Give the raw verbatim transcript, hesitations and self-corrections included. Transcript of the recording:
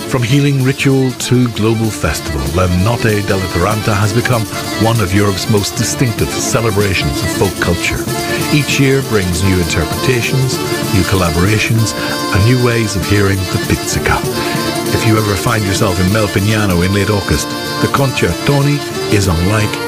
From healing ritual to global festival, La Notte della Taranta has become one of Europe's most distinctive celebrations of folk culture. Each year brings new interpretations, new collaborations, and new ways of hearing the pizzica. If you ever find yourself in Melpignano in late August, the Concertoni is unlike